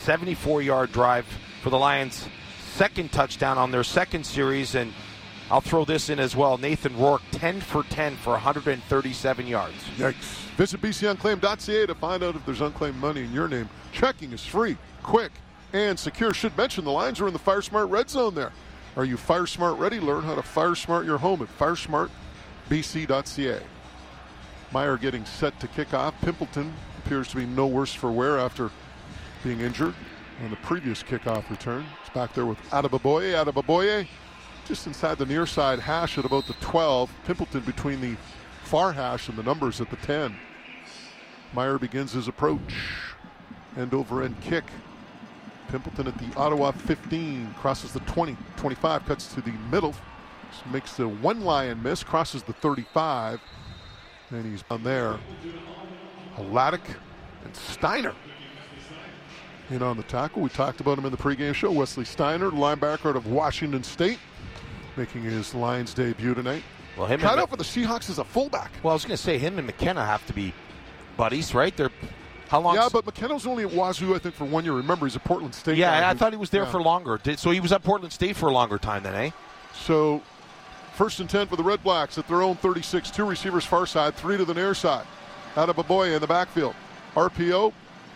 74-yard drive for the Lions' second touchdown on their second series. And I'll throw this in as well. Nathan Rourke, 10 for 10 for 137 yards. Yikes. Visit bcunclaimed.ca to find out if there's unclaimed money in your name. Checking is free, quick, and secure. Should mention the Lions are in the FireSmart Red Zone there. Are you FireSmart ready? Learn how to FireSmart your home at firesmartbc.ca. Meyer getting set to kick off. Pimpleton appears to be no worse for wear after being injured on the previous kickoff return. It's back there with Adebaboye. Adebaboye just inside the near side hash at about the 12. Pimpleton between the far hash and the numbers at the 10. Meyer begins his approach. End over end kick. Pimpleton at the Ottawa 15. Crosses the 20. 25 cuts to the middle. Just makes the one Lion miss. Crosses the 35. And he's on there. Hladek and Steiner in on the tackle. We talked about him in the pregame show. Wesley Steiner, linebacker out of Washington State, making his Lions debut tonight. Well, him tried out for the Seahawks as a fullback. Well, I was going to say him and McKenna have to be buddies, right? They're how long? Yeah, but McKenna's only at Wazoo, I think, for 1 year. Remember, he's at Portland State. Yeah, I thought he was there for longer. So he was at Portland State for a longer time then, eh? So, first and 10 for the Red Blacks at their own 36. Two receivers far side, three to the near side. Adebaboye in the backfield. RPO.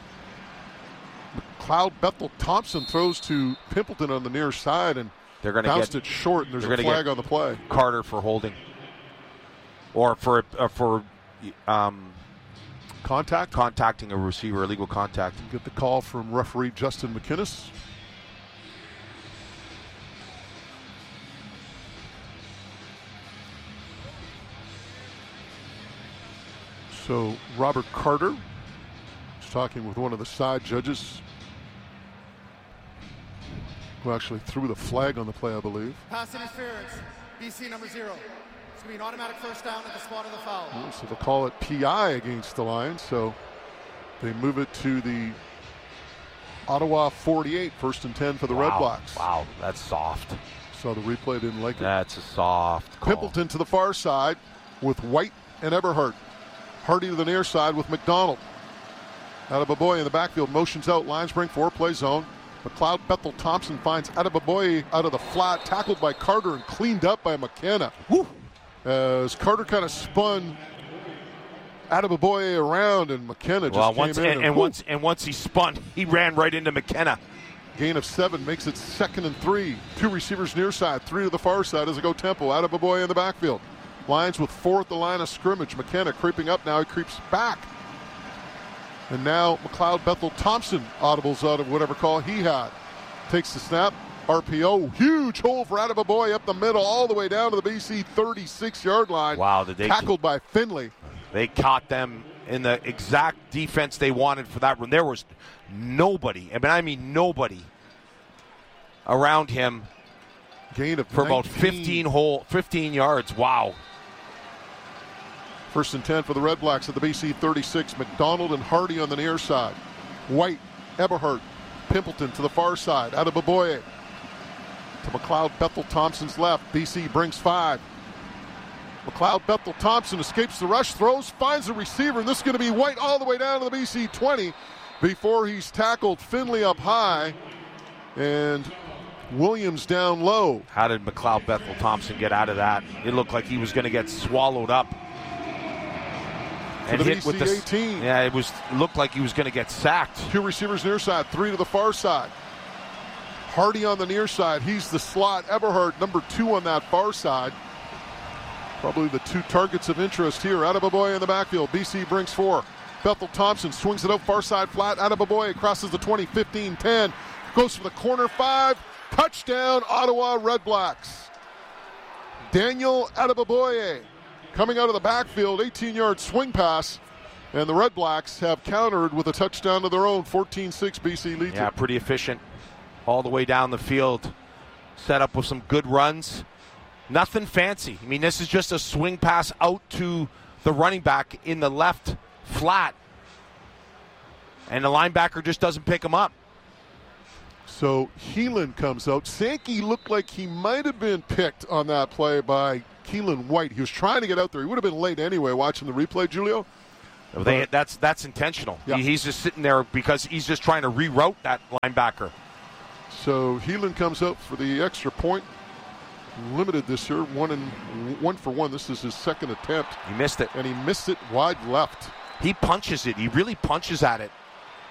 McLeod Bethel Thompson throws to Pimpleton on the near side, and they're going to bounced it short, and there's a flag on the play. Carter for holding. Or for contacting a receiver, illegal contact. Get the call from referee Justin McInnes. So Robert Carter is talking with one of the side judges, who actually threw the flag on the play, I believe. Pass interference, BC number 0. It's going to be an automatic first down at the spot of the foul. So they'll call it PI against the Lions. So they move it to the Ottawa 48, first and 10 for the Red Blacks. Wow, that's soft. Saw the replay, didn't like it. That's a soft call. Pimpleton to the far side with White and Eberhardt. Hardy to the near side with McDonald. Adebaboye in the backfield, motions out. Lions bring 4-play zone. McLeod Bethel Thompson finds Adebaboye out of the flat, tackled by Carter and cleaned up by McKenna. Woo. As Carter kind of spun Adebaboye around, and McKenna just came in. Once he spun, he ran right into McKenna. Gain of 7 makes it 2nd and 3. Two receivers near side, 3 to the far side as they go tempo. Adebaboye in the backfield. Lions with 4 at the line of scrimmage. McKenna creeping up now. He creeps back. And now McLeod Bethel Thompson audibles out of whatever call he had. Takes the snap. RPO. Huge hole for Adebaboye up the middle all the way down to the BC 36-yard line. Wow. Tackled by Finley. They caught them in the exact defense they wanted for that run. There was nobody, I mean nobody around him. Gain of for 19. about 15 yards. Wow. First and 10 for the Red Blacks at the BC 36. McDonald and Hardy on the near side. White, Eberhardt, Pimpleton to the far side. Adebaboye to McLeod Bethel Thompson's left. BC brings 5. McLeod Bethel Thompson escapes the rush, throws, finds the receiver, and this is going to be White all the way down to the BC 20 before he's tackled. Finley up high, and Williams down low. How did McLeod Bethel Thompson get out of that? It looked like he was going to get swallowed up. And hit with the 18. Yeah, it looked like he was going to get sacked. Two receivers near side, 3 to the far side. Hardy on the near side. He's the slot. Eberhardt, number 2 on that far side. Probably the 2 targets of interest here. Adebaboye in the backfield. BC brings 4. Bethel Thompson swings it out far side flat. Adebaboye crosses the 20, 15, 10. Goes for the corner 5. Touchdown, Ottawa Red Blacks. Daniel Adebaboye coming out of the backfield, 18-yard swing pass, and the Red Blacks have countered with a touchdown of their own, 14-6 BC lead. Yeah, pretty efficient all the way down the field. Set up with some good runs. Nothing fancy. I mean, this is just a swing pass out to the running back in the left flat, and the linebacker just doesn't pick him up. So Heelan comes out. Sankey looked like he might have been picked on that play by Keelan White. He was trying to get out there. He would have been late anyway watching the replay, Julio. That's intentional. Yeah. He's just sitting there because he's just trying to reroute that linebacker. So Heelan comes out for the extra point. Limited this year, 1 for 1. This is his second attempt. He missed it. And he missed it wide left. He punches it. He really punches at it.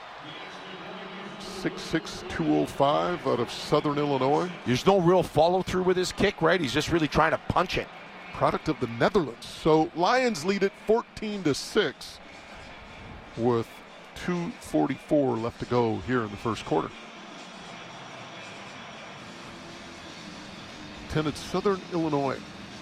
6'6", 205 out of Southern Illinois. There's no real follow-through with his kick, right? He's just really trying to punch it. Product of the Netherlands. So Lions lead it 14-6 with 2:44 left to go here in the first quarter. Attended Southern Illinois.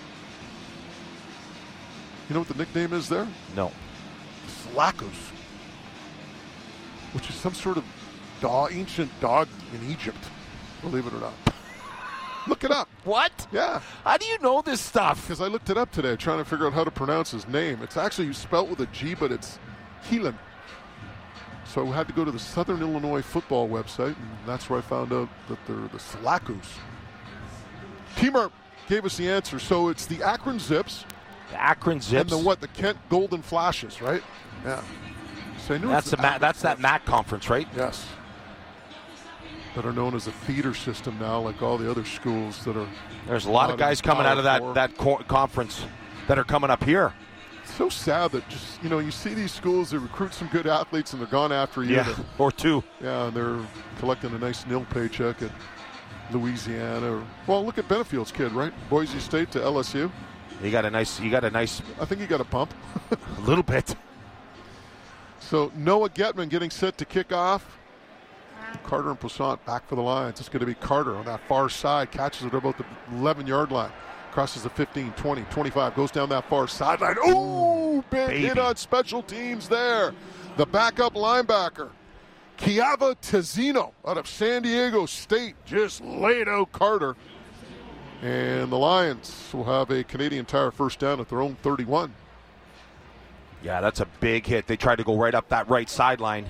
You know what the nickname is there? No. Slacos, which is some sort of ancient dog in Egypt, believe it or not. Look it up. What? Yeah. How do you know this stuff? Because I looked it up today trying to figure out how to pronounce his name. It's actually spelled with a G, but it's Heelan. So I had to go to the Southern Illinois football website, and that's where I found out that they're the Slacos. T-Mark gave us the answer. So it's the Akron Zips. The Akron Zips. And the Kent Golden Flashes, right? Yeah. So I knew that's that MAC conference, right? Yes. That are known as a feeder system now, like all the other schools that are. There's a lot of guys coming out of that conference that are coming up here. It's so sad that just, you see these schools that recruit some good athletes and they're gone after a year. Yeah, or two. Yeah, and they're collecting a nice nil paycheck at Louisiana. Well, look at Benefield's kid, right? Boise State to LSU. You got a nice. I think he got a pump. A little bit. So Noah Getman getting set to kick off. Carter and Poissant back for the Lions. It's going to be Carter on that far side. Catches it about the 11-yard line. Crosses the 15, 20, 25. Goes down that far sideline. Ooh, big hit on special teams there. The backup linebacker, Kiava Tezino out of San Diego State, just laid out Carter. And the Lions will have a Canadian Tire first down at their own 31. Yeah, that's a big hit. They tried to go right up that right sideline.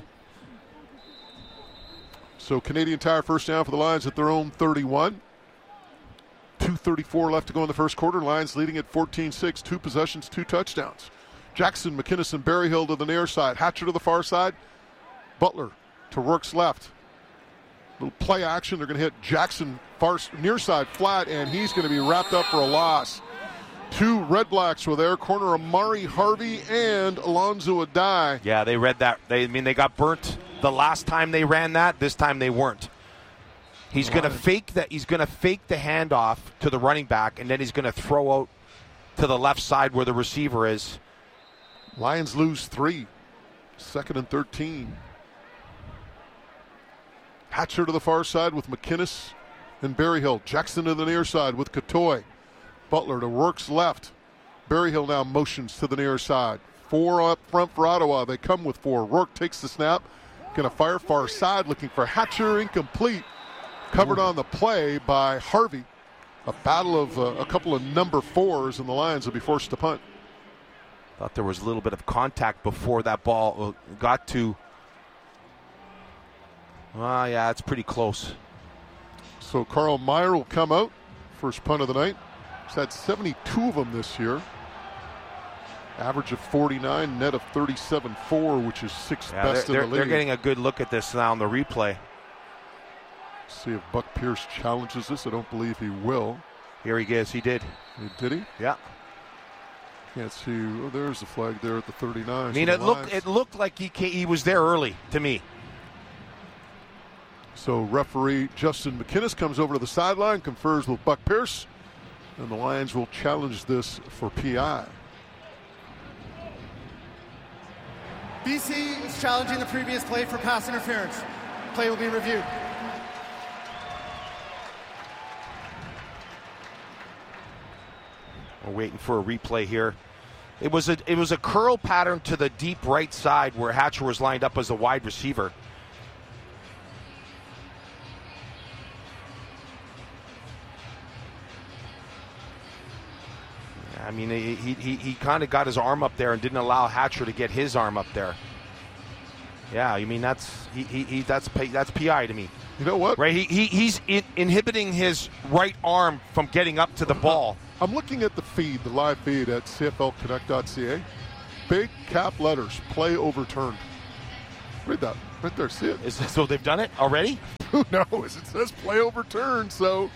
So Canadian Tire first down for the Lions at their own 31. 2:34 left to go in the first quarter. Lions leading at 14-6. 2 possessions, 2 touchdowns. Jackson, McInnes, and Berryhill to the near side. Hatcher to the far side. Butler to Rourke's left. Little play action. They're going to hit Jackson far near side flat, and he's going to be wrapped up for a loss. 2 Red Blacks were there. Corner Amari Harvey and Alonzo Adai. Yeah, they read that. They got burnt the last time they ran that. This time they weren't. He's going to fake that. He's going to fake the handoff to the running back, and then he's going to throw out to the left side where the receiver is. Lions lose 3. 2nd and 13. Hatcher to the far side with McInnes and Berryhill. Jackson to the near side with Katoy. Butler to Rourke's left. Berryhill now motions to the near side. 4 up front for Ottawa. They come with 4. Rourke takes the snap. Going to fire far side, looking for Hatcher. Incomplete. Covered on the play by Harvey. A battle of a couple of number 4s, and the Lions will be forced to punt. Thought there was a little bit of contact before that ball got to. Yeah, it's pretty close. So Carl Meyer will come out. First punt of the night. He's had 72 of them this year. Average of 49, net of 37.4, which is 6th best in the league. They're getting a good look at this now on the replay. See if Buck Pierce challenges this. I don't believe he will. Here he is. He did. Did he? Yeah. Can't see. Oh, there's the flag there at the 39. I mean, it looked like he was there early to me. So referee Justin McInnes comes over to the sideline, confers with Buck Pierce, and the Lions will challenge this for PI. BC is challenging the previous play for pass interference. Play will be reviewed. We're waiting for a replay here. It was a curl pattern to the deep right side where Hatcher was lined up as a wide receiver. I mean, he kind of got his arm up there and didn't allow Hatcher to get his arm up there. Yeah, I mean that's PI to me. You know what? Right? He's inhibiting his right arm from getting up to the ball. I'm looking at the feed, the live feed at CFLconnect.ca. big cap letters, play overturned. Read that. Right there. See it? So they've done it already? Who knows? It says play overturned, so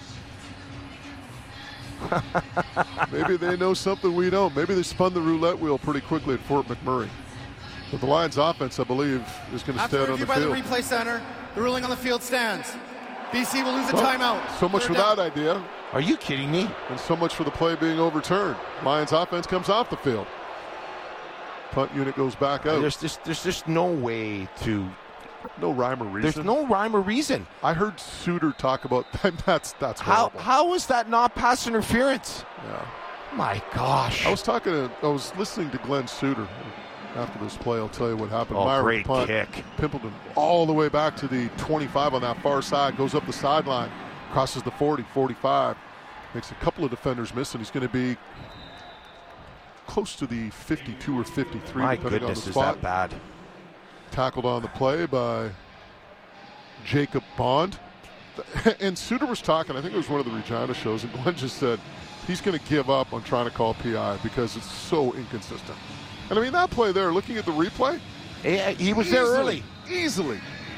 maybe they know something we don't. Maybe they spun the roulette wheel pretty quickly at Fort McMurray. But the Lions offense, I believe, is going to stay out on the field. After review by the replay center, the ruling on the field stands. BC will lose a timeout. So much for that idea. Are you kidding me? And so much for the play being overturned. Lions offense comes off the field. Punt unit goes back out. There's just no way to. No rhyme or reason. There's no rhyme or reason. I heard Suter talk about that's horrible. How is that not pass interference? Yeah. My gosh. I was listening to Glenn Suter after this play. I'll tell you what happened. Oh, Meyer great punt. kick. Pimpleton all the way back to the 25 on that far side, goes up the sideline, crosses the 40, 45, makes a couple of defenders miss, and he's going to be close to the 52 or 53. My depending goodness, on the is spot. that bad? Tackled on the play by Jacob Bond. And Suter was talking, I think it was one of the Regina shows, and Glenn just said he's going to give up on trying to call PI because it's so inconsistent. And I mean, that play there, looking at the replay, he was there early. Easily.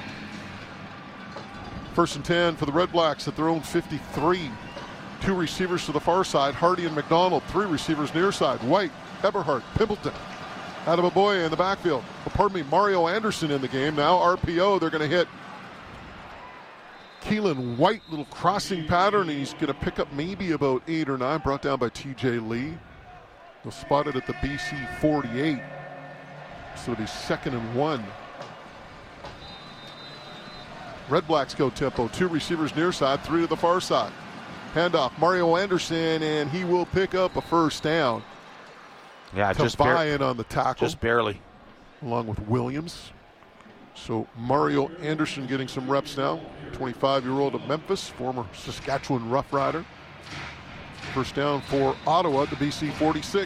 1st and 10 for the Red Blacks at their own 53. 2 receivers to the far side, Hardy and McDonald. 3 receivers near side, White, Eberhardt, Pimpleton. Adamaboye in the backfield. Mario Anderson in the game. Now RPO, they're going to hit Keelan White, little crossing pattern, and he's going to pick up maybe about 8 or 9, brought down by TJ Lee. They'll spot it at the BC 48. So it'll be 2nd and 1. Red Blacks go tempo. 2 receivers near side, 3 to the far side. Handoff, Mario Anderson, and he will pick up a first down. Yeah, just buy in on the tackle. Just barely. Along with Williams. So Mario Anderson getting some reps now. 25-year-old of Memphis, former Saskatchewan Rough Rider. First down for Ottawa at the BC 46.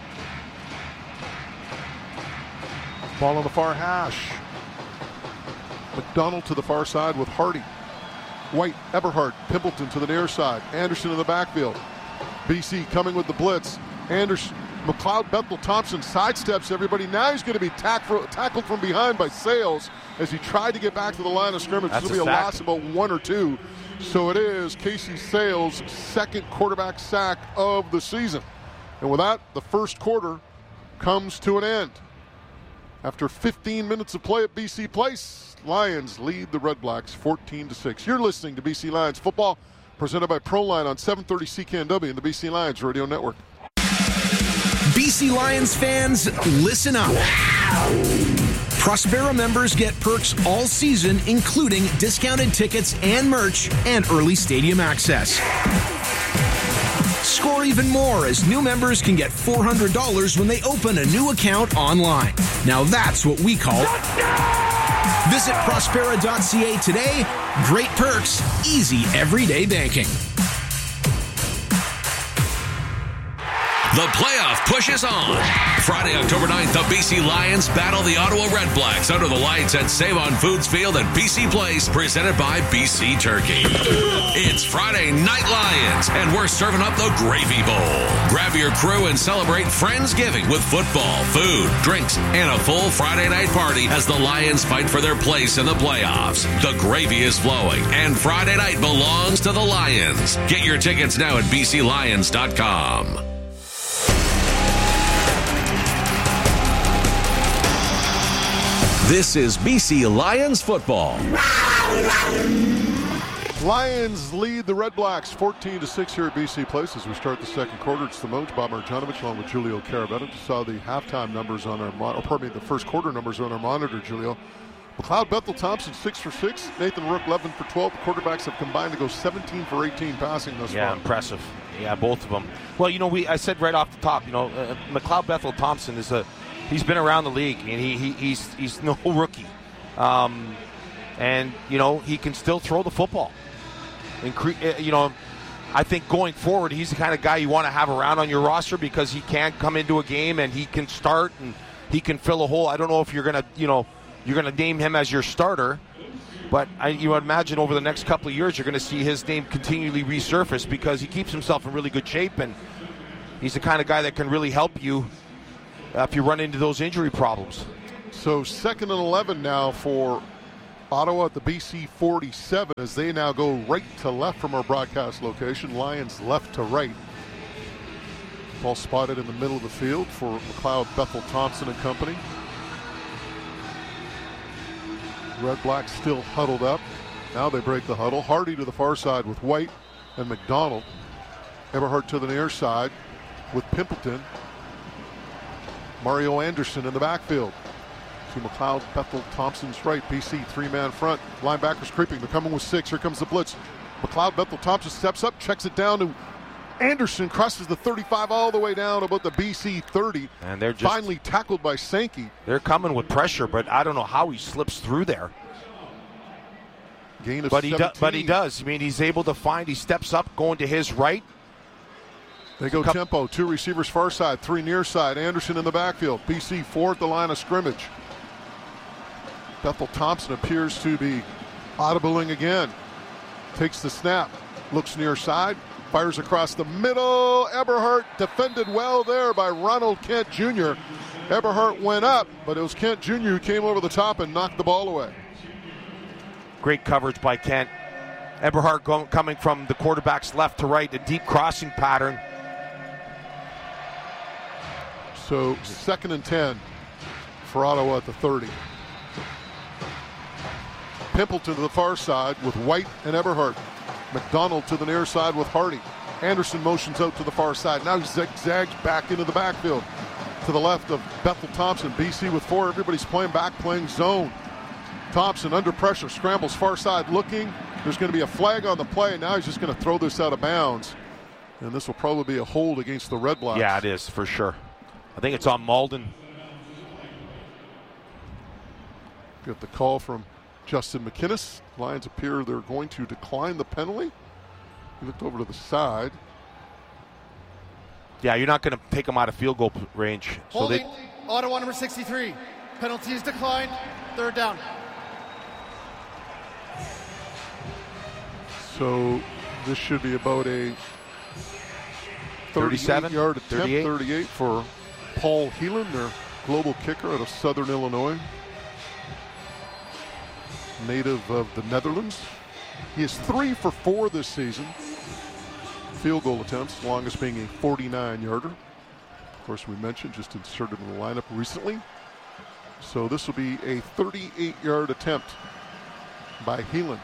Ball on the far hash. McDonald to the far side with Hardy. White, Eberhardt, Pimpleton to the near side. Anderson in the backfield. BC coming with the blitz. Anderson, McLeod Bethel Thompson sidesteps everybody. Now he's going to be tackled from behind by Sales as he tried to get back to the line of scrimmage. This will be a loss of about 1 or 2. So it is Casey Sales' 2nd quarterback sack of the season. And with that, the first quarter comes to an end. After 15 minutes of play at BC Place, Lions lead the Red Blacks 14-6. You're listening to BC Lions football, presented by ProLine on 730 CKNW and the BC Lions Radio Network. BC Lions fans, listen up. Prospera members get perks all season, including discounted tickets and merch and early stadium access. Score even more as new members can get $400 when they open a new account online. Now that's what we call Visit Prospera.ca today. Great perks, easy everyday banking. The playoff push is on. Friday, October 9th, the BC Lions battle the Ottawa Red Blacks under the lights at Save on Foods Field at BC Place, presented by BC Turkey. It's Friday Night Lions, and we're serving up the Gravy Bowl. Grab your crew and celebrate Friendsgiving with football, food, drinks, and a full Friday night party as the Lions fight for their place in the playoffs. The gravy is flowing, and Friday night belongs to the Lions. Get your tickets now at bclions.com. This is BC Lions football. Lions lead the Red Blacks 14-6 here at BC Place as we start the second quarter. It's the Moj, Bob Marjanovic, along with Julio Caravetta. Just saw the halftime numbers on our the first quarter numbers on our monitor, Julio. McLeod Bethel Thompson 6 for 6. Nathan Rook 11 for 12. The quarterbacks have combined to go 17 for 18 passing thus far. Yeah, impressive. Yeah, both of them. Well, I said right off the top, McLeod Bethel Thompson he's been around the league, and he's no rookie. And he can still throw the football. I think going forward, he's the kind of guy you want to have around on your roster because he can come into a game and he can start and he can fill a hole. I don't know if you're gonna name him as your starter, but you would imagine over the next couple of years you're going to see his name continually resurface because he keeps himself in really good shape, and he's the kind of guy that can really help you if you run into those injury problems. So 2nd and 11 now for Ottawa at the BC 47 as they now go right to left from our broadcast location. Lions left to right. Ball spotted in the middle of the field for McLeod, Bethel, Thompson and company. Red Black still huddled up. Now they break the huddle. Hardy to the far side with White and McDonald. Eberhardt to the near side with Pimpleton. Mario Anderson in the backfield. To McLeod, Bethel, Thompson's right. BC 3-man front. Linebackers creeping. They're coming with 6. Here comes the blitz. McLeod, Bethel, Thompson steps up, checks it down to Anderson, crosses the 35 all the way down about the BC 30. And they're just finally tackled by Sankey. They're coming with pressure, but I don't know how he slips through there. Gain of but 17. But he does. I mean, he's able to find. He steps up, going to his right. They go tempo. 2 receivers far side, 3 near side. Anderson in the backfield. BC 4 at the line of scrimmage. Bethel Thompson appears to be audibling again. Takes the snap. Looks near side. Fires across the middle. Eberhardt defended well there by Ronald Kent Jr. Eberhardt went up, but it was Kent Jr. who came over the top and knocked the ball away. Great coverage by Kent. Eberhardt coming from the quarterback's left to right, a deep crossing pattern. So 2nd and 10 for Ottawa at the 30. Pimpleton to the far side with White and Eberhardt. McDonald to the near side with Hardy. Anderson motions out to the far side. Now he zigzags back into the backfield. To the left of Bethel Thompson. BC with 4. Everybody's playing back, playing zone. Thompson under pressure, scrambles far side looking. There's going to be a flag on the play. Now he's just going to throw this out of bounds. And this will probably be a hold against the Red Blacks. Yeah, it is, for sure. I think it's on Malden. Got the call from Justin McInnes. Lions appear they're going to decline the penalty. He looked over to the side. Yeah, you're not going to take them out of field goal range. Holding, Ottawa number 63. Penalty is declined. 3rd down. So this should be about a 37 yard attempt. 38. 38 for Paul Heelan, their global kicker out of Southern Illinois. Native of the Netherlands. He is 3 for 4 this season. Field goal attempts, longest being a 49-yarder. Of course, we mentioned just inserted in the lineup recently. So this will be a 38-yard attempt by Heelan.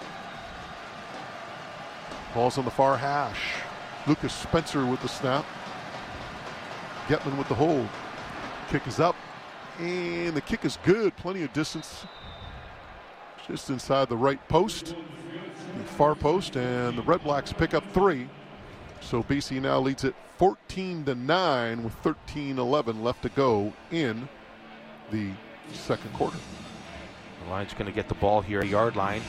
Ball's on the far hash. Lucas Spencer with the snap. Getman with the hold. Kick is up, and the kick is good. Plenty of distance. Just inside the right post, the far post, and the Red Blacks pick up 3. So BC now leads it 14-9 with 13:11 left to go in the second quarter. The Lions going to get the ball here, yard line.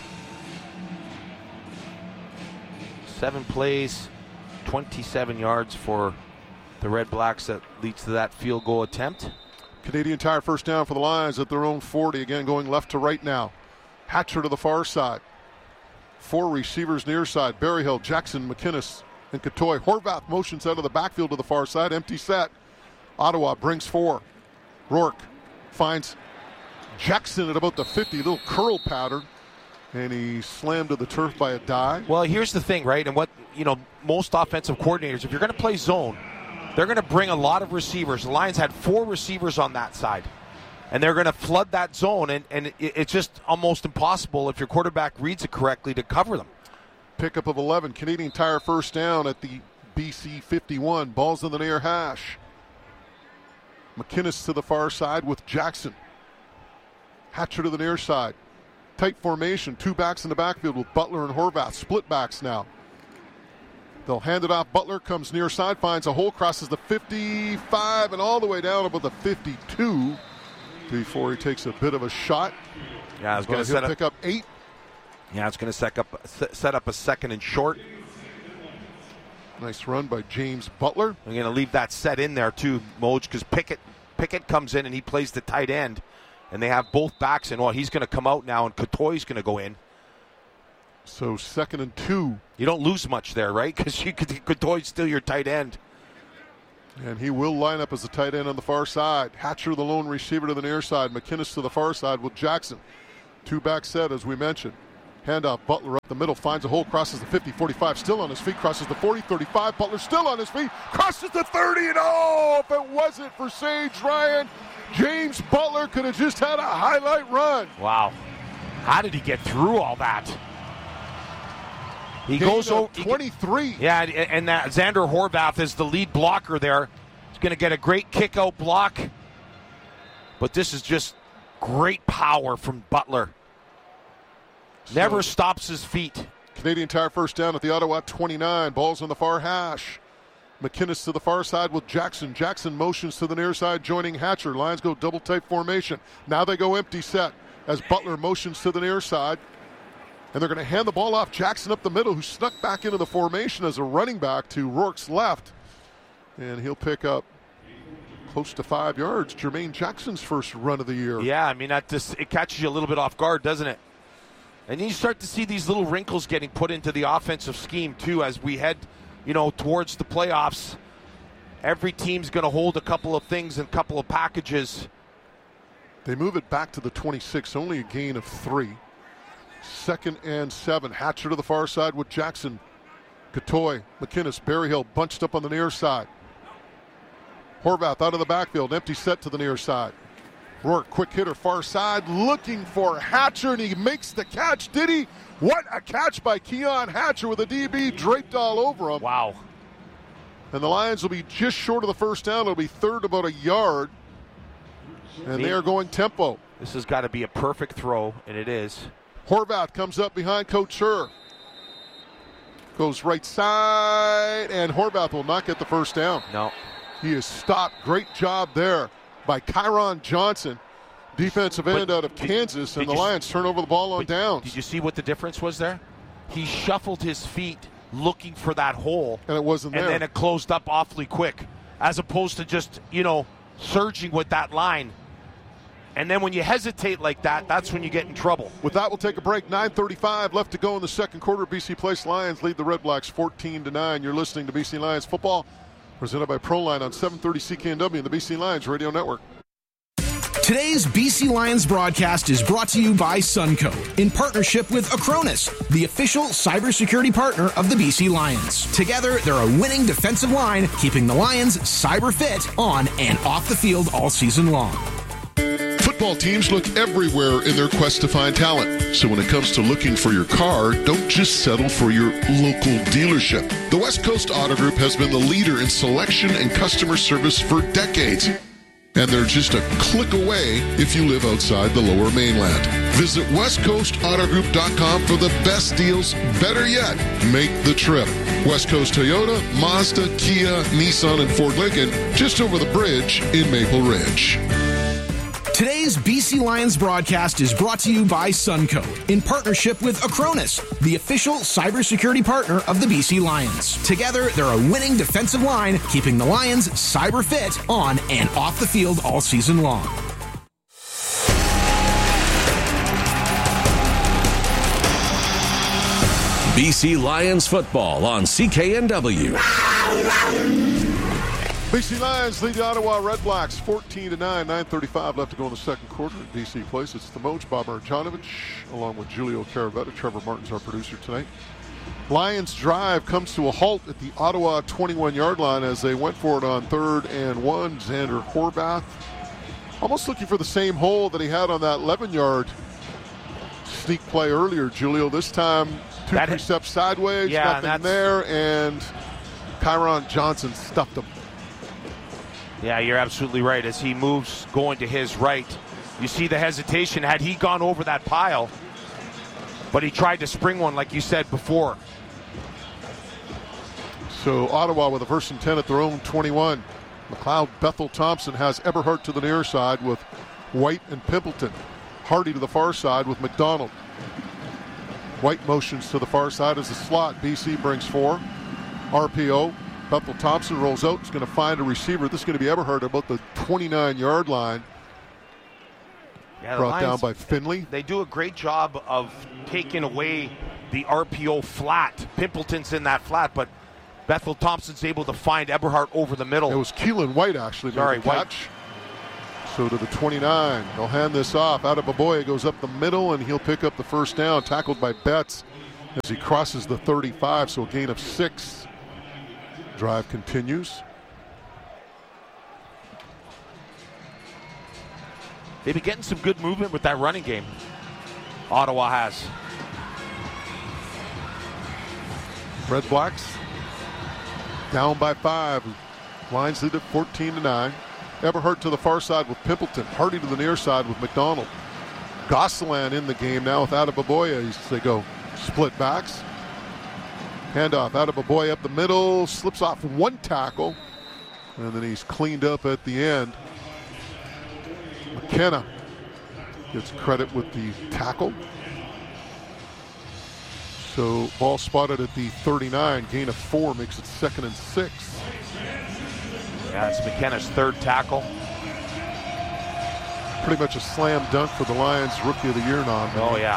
7 plays, 27 yards for the Red Blacks. That leads to that field goal attempt. Canadian Tire first down for the Lions at their own 40. Again, going left to right now. Hatcher to the far side. 4 receivers near side. Berryhill, Jackson, McInnes, and Katoy. Horvath motions out of the backfield to the far side. Empty set. Ottawa brings 4. Rourke finds Jackson at about the 50. Little curl pattern. And he slammed to the turf by a dive. Well, here's the thing, right? And what, most offensive coordinators, if you're going to play zone, they're going to bring a lot of receivers. The Lions had 4 receivers on that side. And they're going to flood that zone, and it's just almost impossible if your quarterback reads it correctly to cover them. Pickup of 11. Canadian Tire first down at the BC 51. Ball's in the near hash. McInnes to the far side with Jackson. Hatcher to the near side. Tight formation. 2 backs in the backfield with Butler and Horvath. Split backs now. They'll hand it off. Butler comes near side, finds a hole, crosses the 55 and all the way down about the 52. Before he takes a bit of a shot. Yeah, I was going to pick up 8. Yeah, it's going to set up a 2nd and short. Nice run by James Butler. I'm going to leave that set in there too, Moj, because Pickett comes in and he plays the tight end, and they have both backs in. Well, he's going to come out now, and Katoy's going to go in. So 2nd and 2. You don't lose much there, right? Because Katoy's still your tight end. And he will line up as a tight end on the far side. Hatcher, the lone receiver, to the near side. McInnes to the far side with Jackson. Two-back set, as we mentioned. Handoff, Butler up the middle, finds a hole, crosses the 50, 45, still on his feet, crosses the 40, 35, Butler still on his feet, crosses the 30, and oh, if it wasn't for Sage Ryan, James Butler could have just had a highlight run. Wow. How did he get through all that? He Gain goes over 23. Yeah, and that Xander Horvath is the lead blocker there. He's going to get a great kick-out block. But this is just great power from Butler. Never stops his feet. Canadian Tire first down at the Ottawa 29. Ball's on the far hash. McInnes to the far side with Jackson. Jackson motions to the near side, joining Hatcher. Lions go double tight formation. Now they go empty set as Butler motions to the near side. And they're going to hand the ball off Jackson up the middle, who snuck back into the formation as a running back to Rourke's left. And he'll pick up close to 5 yards. Jermaine Jackson's first run of the year. Yeah, I mean, it catches you a little bit off guard, doesn't it? And you start to see these little wrinkles getting put into the offensive scheme, too, as we head, towards the playoffs. Every team's going to hold a couple of things and a couple of packages. They move it back to the 26, only a gain of 3. 2nd and 7. Hatcher to the far side with Jackson. Katoy, McInnes, Berryhill bunched up on the near side. Horvath out of the backfield, empty set to the near side. Rourke, quick hitter, far side, looking for Hatcher, and he makes the catch. Did he? What a catch by Keon Hatcher with a DB draped all over him. Wow. And the Lions will be just short of the first down. It'll be third about a yard. And they are going tempo. This has got to be a perfect throw, and it is. Horvath comes up behind Couture. Goes right side, and Horvath will not get the first down. No. He is stopped. Great job there by Kyron Johnson, defensive end out of Kansas, and the Lions turn over the ball on downs. Did you see what the difference was there? He shuffled his feet looking for that hole. And it wasn't there. And then it closed up awfully quick, as opposed to just, surging with that line. And then when you hesitate like that, that's when you get in trouble. With that, we'll take a break. 9:35 left to go in the second quarter. BC Place Lions lead the Red Blacks 14-9. You're listening to BC Lions football, presented by Proline on 730 CKNW and the BC Lions Radio Network. Today's BC Lions broadcast is brought to you by Suncoat in partnership with Acronis, the official cybersecurity partner of the BC Lions. Together, they're a winning defensive line, keeping the Lions cyber fit on and off the field all season long. Football teams look everywhere in their quest to find talent. So when it comes to looking for your car, don't just settle for your local dealership. The West Coast Auto Group has been the leader in selection and customer service for decades. And they're just a click away if you live outside the Lower Mainland. Visit westcoastautogroup.com for the best deals. Better yet, make the trip. West Coast Toyota, Mazda, Kia, Nissan, and Ford Lincoln, just over the bridge in Maple Ridge. Today's BC Lions broadcast is brought to you by Suncoat in partnership with Acronis, the official cybersecurity partner of the BC Lions. Together, they're a winning defensive line, keeping the Lions cyber fit on and off the field all season long. BC Lions football on CKNW. BC Lions lead the Ottawa Red Blacks 14-9, 9:35 left to go in the second quarter at BC Place. It's the Moj, Bob Marjanovic, along with Julio Caravetta. Trevor Martin's our producer tonight. Lions drive comes to a halt at the Ottawa 21-yard line as they went for it on 3rd and 1. Xander Horvath almost looking for the same hole that he had on that 11-yard sneak play earlier, Julio. This time, 2-3 steps sideways, nothing there, and Kyron Johnson stuffed him. Yeah, you're absolutely right. As he moves going to his right, you see the hesitation. Had he gone over that pile, but he tried to spring one like you said before. So Ottawa with a 1st and 10 at their own 21. McLeod Bethel Thompson has Eberhardt to the near side with White and Pimpleton. Hardy to the far side with McDonald. White motions to the far side as the slot. BC brings 4. RPO. Bethel Thompson rolls out. He's going to find a receiver. This is going to be Eberhardt about the 29-yard line. Yeah, brought down by Finley. They do a great job of taking away the RPO flat. Pimpleton's in that flat, but Bethel Thompson's able to find Eberhardt over the middle. It was Keelan White, actually, Sorry, made the catch. So to the 29, they'll hand this off. Adebaboye goes up the middle, and he'll pick up the first down, tackled by Betts as he crosses the 35, so a gain of 6. Drive continues. They've been getting some good movement with that running game. Ottawa has. Red Blacks down by 5. Lions lead at 14-9. Eberhardt to the far side with Pimpleton. Hardy to the near side with McDonald. Gosselin in the game now with Adebaboye as they go split backs. Handoff. Adebaboye up the middle. Slips off one tackle. And then he's cleaned up at the end. McKenna gets credit with the tackle. So ball spotted at the 39. Gain of 4 makes it 2nd and 6. Yeah, it's McKenna's 3rd tackle. Pretty much a slam dunk for the Lions Rookie of the Year nom. Oh, yeah.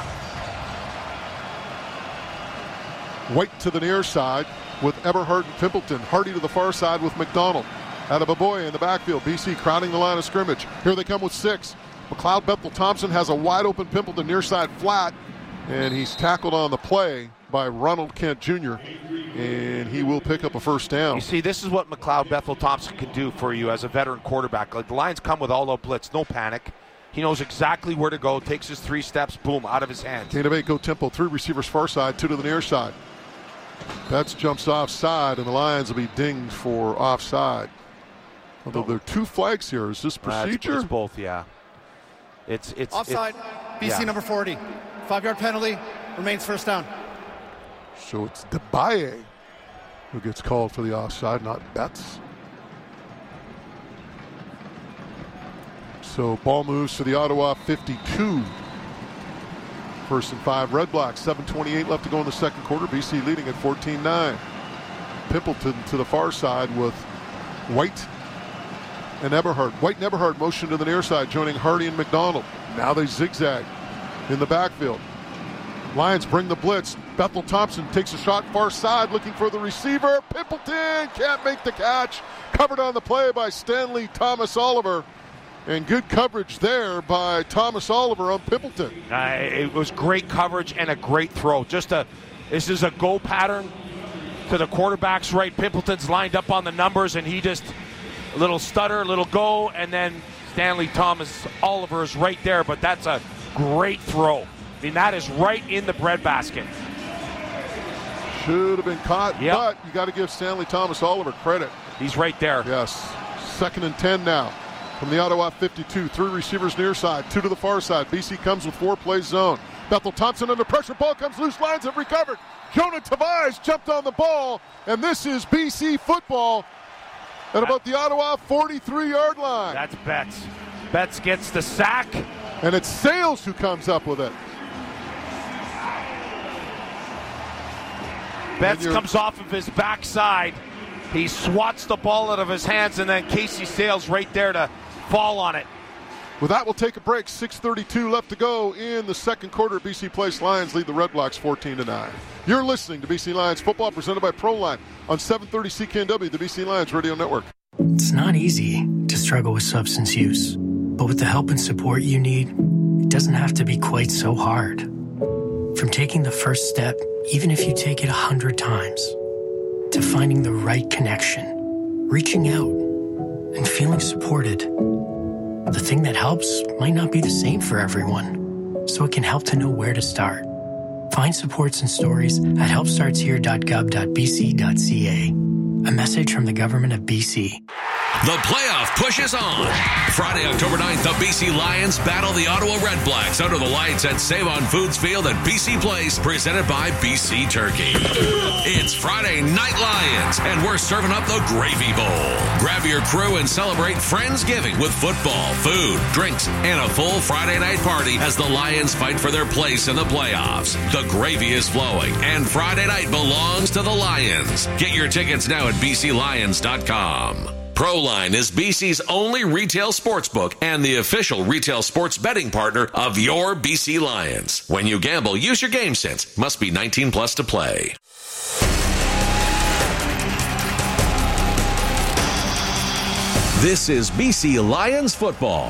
White to the near side with Eberhardt and Pimpleton. Hardy to the far side with McDonald. Adebaboye in the backfield. BC crowding the line of scrimmage. Here they come with 6. McLeod Bethel Thompson has a wide open Pimpleton near side flat, and he's tackled on the play by Ronald Kent Jr., and he will pick up a first down. You see, this is what McLeod Bethel Thompson can do for you as a veteran quarterback. Like, the Lions come with all-out blitz, no panic. He knows exactly where to go, takes his 3 steps, boom, out of his hands. Gain of 8, go tempo. 3 receivers far side, 2 to the near side. Betts jumps offside, and the Lions will be dinged for offside. Although there are 2 flags here. Is this procedure? It's both, yeah. It's offside. BC number 40. 5-yard penalty. Remains first down. So it's Debaye who gets called for the offside, not Betts. So ball moves to the Ottawa 52. 1st and 5, Red Blacks. 7:28 left to go in the second quarter. BC leading at 14-9. Pimpleton to the far side with White and Eberhardt. White and Eberhardt motion to the near side, joining Hardy and McDonald. Now they zigzag in the backfield. Lions bring the blitz. Bethel Thompson takes a shot far side, looking for the receiver. Pimpleton can't make the catch. Covered on the play by Stanley Thomas Oliver. And good coverage there by Thomas Oliver on Pimpleton. It was great coverage and a great throw. This is a go pattern to the quarterback's right. Pimpleton's lined up on the numbers, and he just a little stutter, a little go, and then Stanley Thomas Oliver is right there. But that's a great throw. I mean, that is right in the breadbasket. Should have been caught, but you got to give Stanley Thomas Oliver credit. He's right there. Yes. 2nd and 10 now. From the Ottawa 52, 3 receivers near side, 2 to the far side. BC comes with 4-play zone. Bethel Thompson under pressure. Ball comes loose. Lions have recovered. Jonah Tavares jumped on the ball, and this is BC football at about the Ottawa 43-yard line. That's Betts. Betts gets the sack. And it's Sales who comes up with it. Betts comes off of his backside. He swats the ball out of his hands, and then Casey Sales right there to fall on it. With that, we'll take a break. 6:32 left to go in the second quarter. BC Place Lions lead the Red Blacks 14-9. You're listening to BC Lions football presented by ProLine on 730 CKNW, the BC Lions Radio Network. It's not easy to struggle with substance use, but with the help and support you need, it doesn't have to be quite so hard. From taking the first step, even if you take it 100 times, to finding the right connection, reaching out, and feeling supported. The thing that helps might not be the same for everyone, so it can help to know where to start. Find supports and stories at helpstartshere.gov.bc.ca. A message from the Government of BC. The playoff push is on. Friday, October 9th, the BC Lions battle the Ottawa Red Blacks under the lights at Save on Foods Field at BC Place, presented by BC Turkey. It's Friday Night Lions, and we're serving up the Gravy Bowl. Grab your crew and celebrate Friendsgiving with football, food, drinks, and a full Friday night party as the Lions fight for their place in the playoffs. The gravy is flowing, and Friday night belongs to the Lions. Get your tickets now at bclions.com. ProLine is BC's only retail sportsbook and the official retail sports betting partner of your BC Lions. When you gamble, use your game sense. Must be 19 plus to play. This is BC Lions football.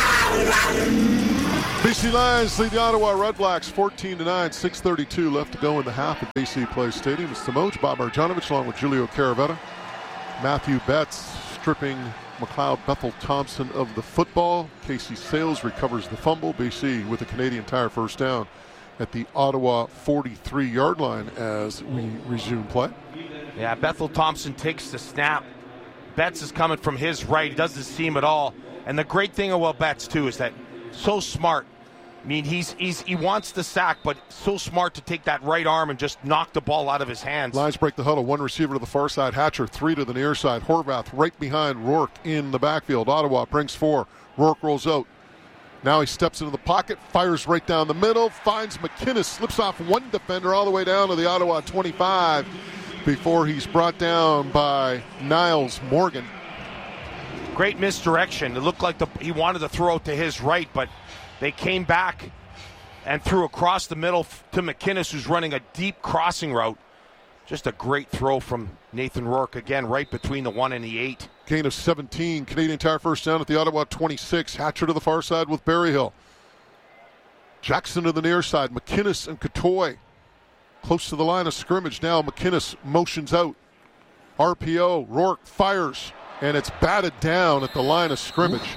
BC Lions lead the Ottawa Redblacks 14-9, 6:32 left to go in the half at BC Place Stadium. It's Samoch, Bob Marjanovic, along with Julio Caravetta. Matthew Betts stripping McLeod Bethel-Thompson of the football. Casey Sales recovers the fumble. BC with a Canadian Tire first down at the Ottawa 43-yard line as we resume play. Yeah, Bethel-Thompson takes the snap. Betts is coming from his right. He doesn't see him at all. And the great thing about Betts, too, is that so smart. I mean, he wants the sack, but so smart to take that right arm and just knock the ball out of his hands. Lions break the huddle. One receiver to the far side. Hatcher, 3 to the near side. Horvath right behind Rourke in the backfield. Ottawa brings 4. Rourke rolls out. Now he steps into the pocket, fires right down the middle, finds McInnes, slips off one defender all the way down to the Ottawa 25 before he's brought down by Niles Morgan. Great misdirection. It looked like he wanted to throw it to his right, but they came back and threw across the middle to McInnes, who's running a deep crossing route. Just a great throw from Nathan Rourke, again, right between the 1 and the 8. Gain of 17. Canadian Tire first down at the Ottawa 26. Hatcher to the far side with Berryhill. Jackson to the near side. McInnes and Catoy close to the line of scrimmage. Now McInnes motions out. RPO. Rourke fires, and it's batted down at the line of scrimmage.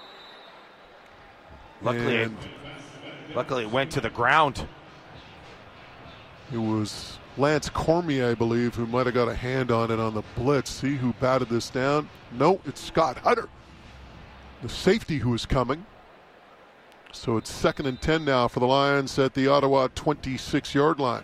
Luckily it went to the ground. It was Lance Cormier, I believe, who might have got a hand on it on the blitz. See who batted this down? No, it's Scott Hutter, the safety, who is coming. So it's 2nd and 10 now for the Lions at the Ottawa 26-yard line.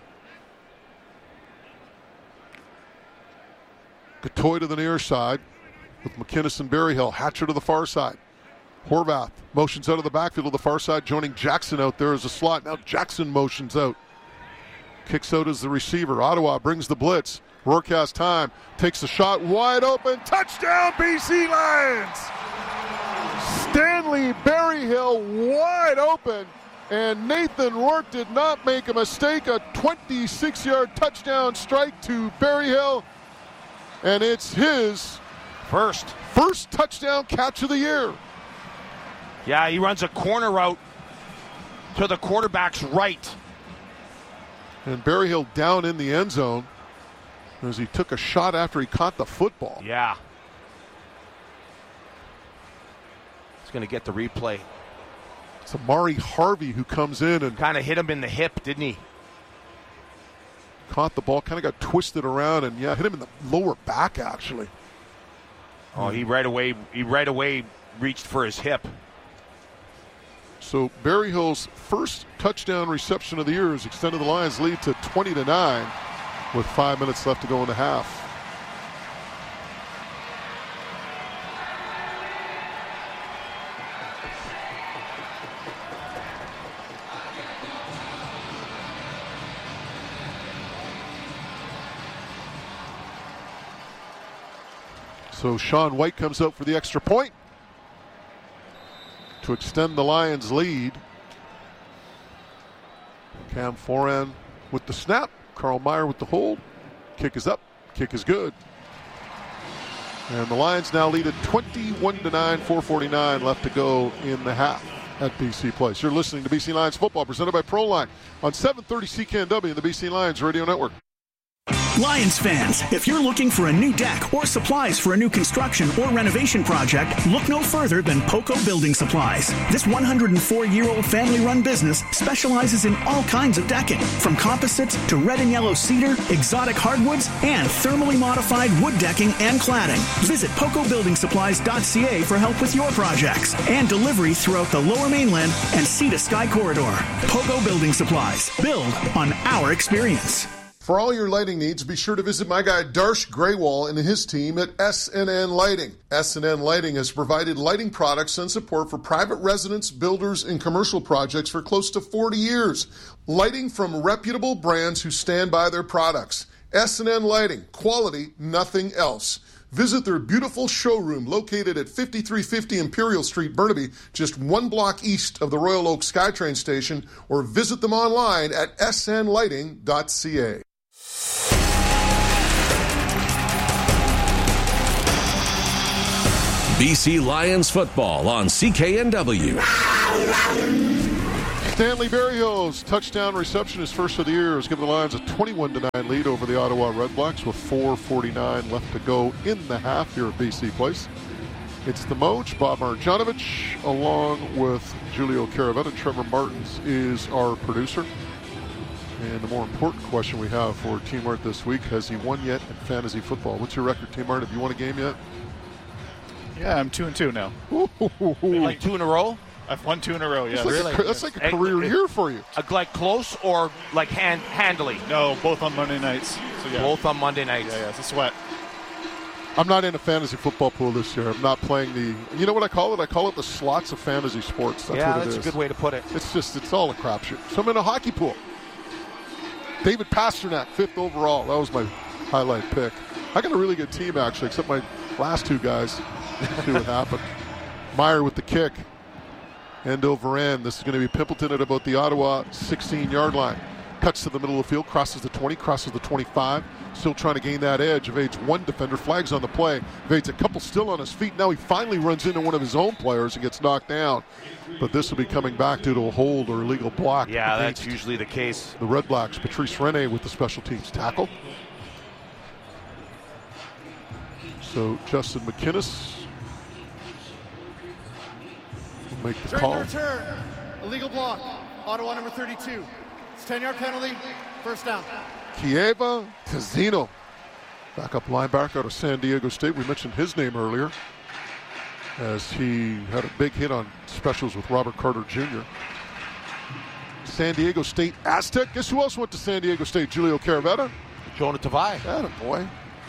Catoy to the near side with McInnes and Berryhill. Hatcher to the far side. Horvath motions out of the backfield to the far side, joining Jackson out there as a slot. Now Jackson motions out. Kicks out as the receiver. Ottawa brings the blitz. Rourke has time. Takes the shot. Wide open. Touchdown, BC Lions! Stanley Berryhill wide open. And Nathan Rourke did not make a mistake. A 26-yard touchdown strike to Berryhill. And it's his first touchdown catch of the year. Yeah, he runs a corner route to the quarterback's right. And Berryhill down in the end zone as he took a shot after he caught the football. Yeah. He's going to get the replay. It's Amari Harvey who comes in and kind of hit him in the hip, didn't he? Caught the ball, kind of got twisted around, and hit him in the lower back, actually. Oh, he right away reached for his hip. So Berryhill's first touchdown reception of the year has extended the Lions' lead to 20-9 with 5 minutes left to go in the half. So Sean White comes out for the extra point to extend the Lions' lead. Cam Foran with the snap. Carl Meyer with the hold. Kick is up. Kick is good. And the Lions now lead at 21-9, 4:49 left to go in the half at BC Place. You're listening to BC Lions football presented by Proline on 730 CKNW and the BC Lions Radio Network. Lions fans, if you're looking for a new deck or supplies for a new construction or renovation project, look no further than Poco Building Supplies. This 104-year-old family-run business specializes in all kinds of decking, from composites to red and yellow cedar, exotic hardwoods, and thermally modified wood decking and cladding. Visit PocoBuildingSupplies.ca for help with your projects and delivery throughout the Lower Mainland and Sea to Sky Corridor. Poco Building Supplies. Build on our experience. For all your lighting needs, be sure to visit my guy Darsh Graywall and his team at SNN Lighting. SNN Lighting has provided lighting products and support for private residents, builders, and commercial projects for close to 40 years. Lighting from reputable brands who stand by their products. SNN Lighting. Quality, nothing else. Visit their beautiful showroom located at 5350 Imperial Street, Burnaby, just 1 block east of the Royal Oak SkyTrain station, or visit them online at snlighting.ca. BC Lions football on CKNW. Stanley Berryhill's touchdown reception, his first of the year, has given the Lions a 21-9 lead over the Ottawa Redblacks with 4:49 left to go in the half here at BC Place. It's the Moach, Bob Marjanovic, along with Julio Caravetta. Trevor Martins is our producer. And the more important question we have for Team Mart this week, has he won yet in fantasy football? What's your record, Team Mart? Have you won a game yet? Yeah, I'm 2-2 now. Like 2 in a row? I've won 2 in a row, yeah. That's like a career year for you. Like close or like handily? No, both on Monday nights. So yeah. Both on Monday nights. Yeah, it's a sweat. I'm not in a fantasy football pool this year. I'm not playing the, you know what I call it? I call it the slots of fantasy sports. That's what it is. That's a good way to put it. It's all a crapshoot. So I'm in a hockey pool. David Pasternak, 5th overall. That was my highlight pick. I got a really good team, actually, except my last two guys. Let's see what happened. Meyer with the kick. End over end. This is going to be Pimpleton at about the Ottawa 16-yard line. Cuts to the middle of the field, crosses the 20, crosses the 25. Still trying to gain that edge. Evades one defender, flags on the play. Evades a couple still on his feet. Now he finally runs into one of his own players and gets knocked down. But this will be coming back due to a hold or illegal block. Yeah, that's usually the case. The Red Blacks, Patrice Rene with the special teams tackle. So Justin McInnes will make the During call. the return, illegal block. Ottawa number 32. It's 10-yard penalty, first down. Kieva Tazino, backup linebacker out of San Diego State. We mentioned his name earlier as he had a big hit on specials with Robert Carter Jr. San Diego State Aztec. Guess who else went to San Diego State? Julio Caravetta. Jonah Tavai. Attaboy.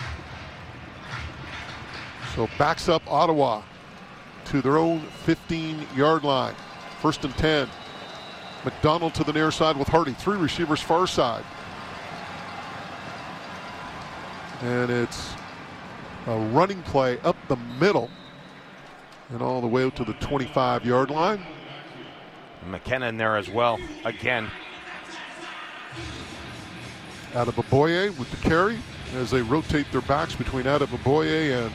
So backs up Ottawa to their own 15-yard line. 1st and 10. McDonald to the near side with Hardy. 3 receivers far side. And it's a running play up the middle and all the way out to the 25-yard line. McKenna in there as well, again. Adeboboye with the carry as they rotate their backs between Adeboboye and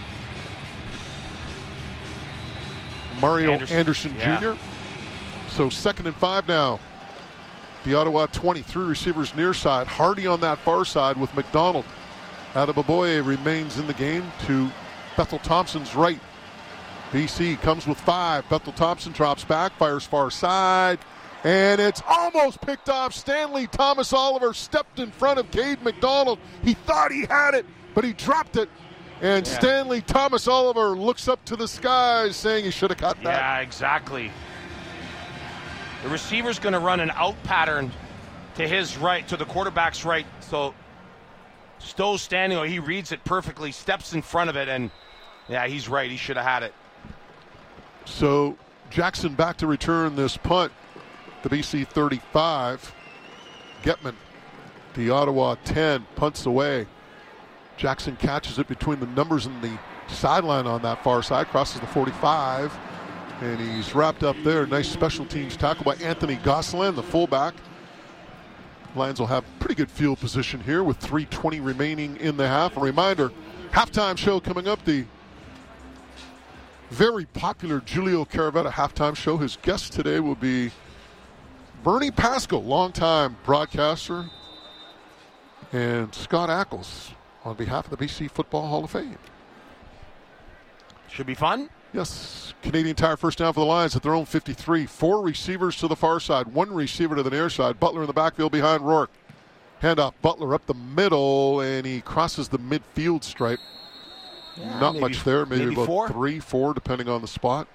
Mario Anderson Jr. So 2nd and 5 now. The Ottawa 20, 3 receivers near side. Hardy on that far side with McDonald. Adeboboye remains in the game to Bethel Thompson's right. BC comes with 5. Bethel Thompson drops back, fires far side, and it's almost picked off. Stanley Thomas Oliver stepped in front of Cade McDonald. He thought he had it, but he dropped it. And Stanley Thomas Oliver looks up to the skies saying he should have caught that. Yeah, exactly. The receiver's going to run an out pattern to his right, to the quarterback's right. So Stowe's standing, he reads it perfectly, steps in front of it, and yeah, he's right. He should have had it. So Jackson back to return this punt. The BC 35. Getman, the Ottawa 10, punts away. Jackson catches it between the numbers and the sideline on that far side, crosses the 45, and he's wrapped up there. Nice special teams tackle by Anthony Gosselin, the fullback. Lions will have pretty good field position here with 3:20 remaining in the half. A reminder, halftime show coming up, the very popular Julio Caravetta halftime show. His guest today will be Bernie Pascal, longtime broadcaster, and Scott Ackles on behalf of the BC Football Hall of Fame. Should be fun. Yes. Canadian Tire first down for the Lions at their own 53. 4 receivers to the far side, 1 receiver to the near side. Butler in the backfield behind Rourke. Handoff Butler up the middle, and he crosses the midfield stripe. Yeah, Not much there, maybe about 4. 3, 4, depending on the spot.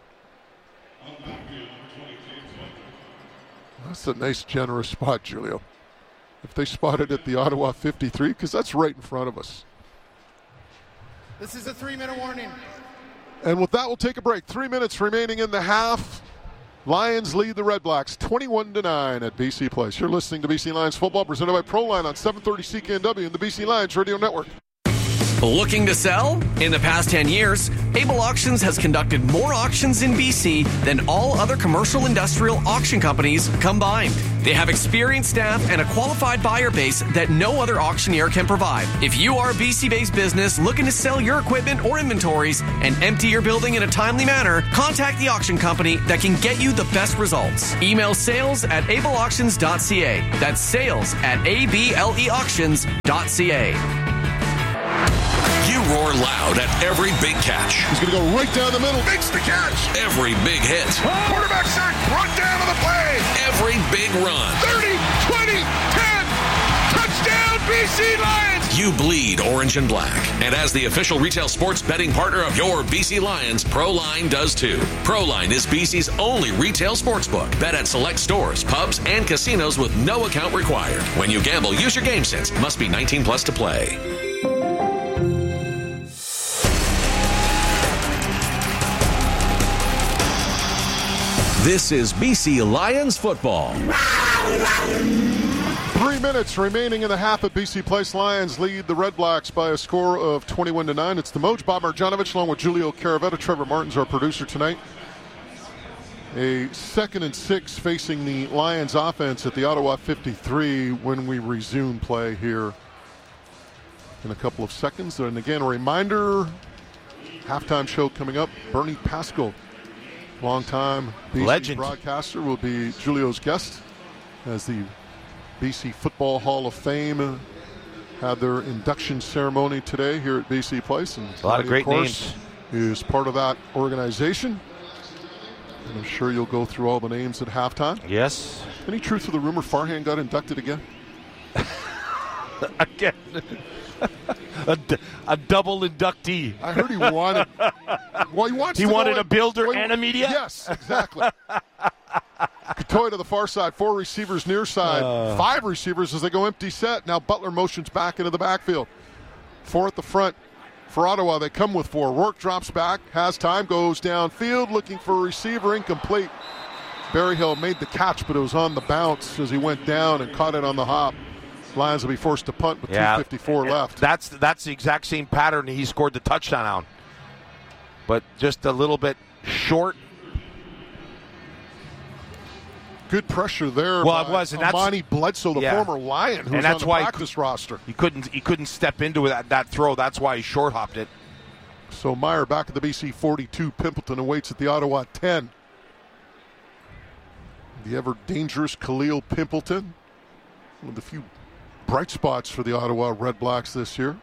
That's a nice, generous spot, Julio. If they spotted at the Ottawa 53, because that's right in front of us. This is a 3-minute warning. And with that, we'll take a break. 3 minutes remaining in the half. Lions lead the Red Blacks 21-9 at BC Place. You're listening to BC Lions football presented by Proline on 730 CKNW and the BC Lions Radio Network. Looking to sell? In the past 10 years, Able Auctions has conducted more auctions in BC than all other commercial industrial auction companies combined. They have experienced staff and a qualified buyer base that no other auctioneer can provide. If you are a BC-based business looking to sell your equipment or inventories and empty your building in a timely manner, contact the auction company that can get you the best results. Email sales@ableauctions.ca. That's sales@ableauctions.ca. You roar loud at every big catch. He's going to go right down the middle. Makes the catch. Every big hit. Quarterback sack. Brought down on the play. Every big run. 30, 20, 10. Touchdown, BC Lions. You bleed orange and black. And as the official retail sports betting partner of your BC Lions, ProLine does too. ProLine is BC's only retail sportsbook. Bet at select stores, pubs, and casinos with no account required. When you gamble, use your game sense. Must be 19 plus to play. This is BC Lions football. 3 minutes remaining in the half at BC Place. Lions lead the Red Blacks by a score of 21-9. It's the Moj, Bob Marjanovic, along with Julio Caravetta. Trevor Martin's our producer tonight. A 2nd and 6 facing the Lions offense at the Ottawa 53 when we resume play here in a couple of seconds. And again, a reminder, halftime show coming up. Bernie Pascal, longtime BC legend broadcaster, will be Julio's guest as the BC Football Hall of Fame had their induction ceremony today here at BC Place. And a lot of great names. Is part of that organization. And I'm sure you'll go through all the names at halftime. Yes. Any truth to the rumor Farhan got inducted again? Again. a double inductee. I heard he wanted. Well, he wanted a builder and a media? Yes, exactly. Katoy to the far side, 4 receivers near side, 5 receivers as they go empty set. Now Butler motions back into the backfield. 4 at the front for Ottawa. They come with 4. Rourke drops back, has time, goes downfield, looking for a receiver, incomplete. Berryhill made the catch, but it was on the bounce as he went down and caught it on the hop. Lions will be forced to punt with 2:54 left. That's the exact same pattern he scored the touchdown on. But just a little bit short. Good pressure there. Well, it was, and Amani Bledsoe, the former Lion, who was on the practice roster. He couldn't step into that throw. That's why he short hopped it. So Meyer back at the BC 42. Pimpleton awaits at the Ottawa 10. The ever dangerous Khalil Pimpleton, one of the few bright spots for the Ottawa Red Blacks this year.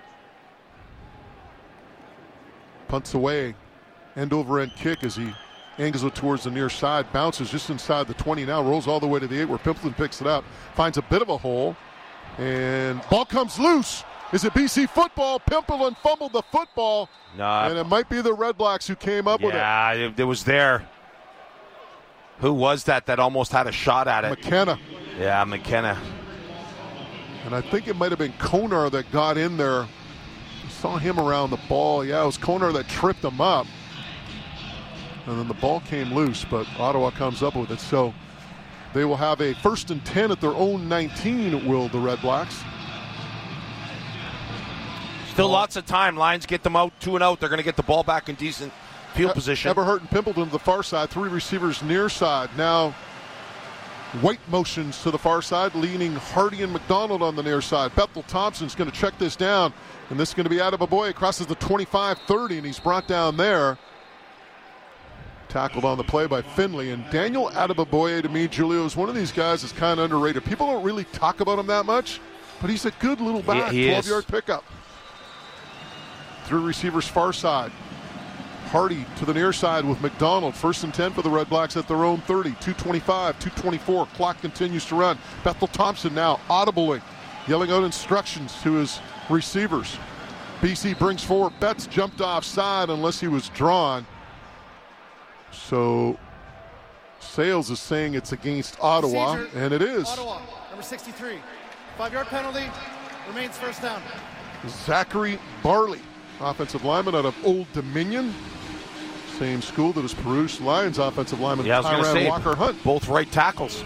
Punts away, end over end kick as he angles it towards the near side, bounces just inside the 20 now, rolls all the way to the 8 where Pimpleton picks it up, finds a bit of a hole, and ball comes loose. Is it BC football? Pimpleton fumbled the football, and it might be the Red Blacks who came up with it. Yeah, it was there. Who was that almost had a shot at it? McKenna. Yeah, McKenna. And I think it might have been Konar that got in there. Saw him around the ball. Yeah, it was Konar that tripped him up. And then the ball came loose, but Ottawa comes up with it. So they will have a 1st and 10 at their own 19, will the Red Blacks. Still lots of time. Lions get them out 2 and out. They're going to get the ball back in decent field position. Everhart and Pimpleton to the far side. 3 receivers near side. Now White motions to the far side, leaning Hardy and McDonald on the near side. Bethel Thompson's going to check this down, and this is going to be Adeboboye. Crosses the 25-30, and he's brought down there. Tackled on the play by Finley. And Daniel Adeboboye, to me, Julio, is one of these guys that's kind of underrated. People don't really talk about him that much, but he's a good little back, 12-yard pickup. 3 receivers far side. Hardy to the near side with McDonald. 1st and 10 for the Red Blacks at their own 30. 2:25, 2:24. Clock continues to run. Bethel Thompson now audibly yelling out instructions to his receivers. BC brings forward. Betts jumped offside unless he was drawn. So Sales is saying it's against Ottawa, Procedure. and it is. Ottawa, number 63. 5-yard penalty. Remains first down. Zachary Barley, offensive lineman out of Old Dominion. Same school that has produced Lions offensive lineman Tyran Walker Hunt. Both right tackles.